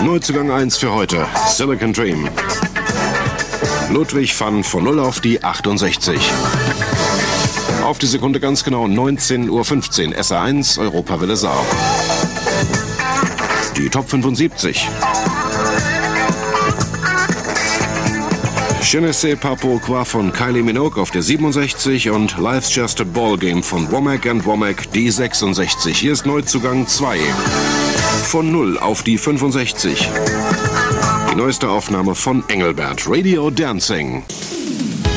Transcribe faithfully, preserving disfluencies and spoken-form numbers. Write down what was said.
Neuzugang eins für heute, Silicon Dream. Ludwig van von null auf die achtundsechzig. Auf die Sekunde ganz genau neunzehn Uhr fünfzehn, S R eins, Europawelle Saar. Die Top fünfundsiebzig. Je ne sais pas pourquoi von Kylie Minogue auf der siebenundsechzig und Life's Just a Ballgame von Womack and Womack die sechsundsechzig. Hier ist Neuzugang zwei. Von null auf die fünfundsechzig. Die neueste Aufnahme von Engelbert, Radio Dancing.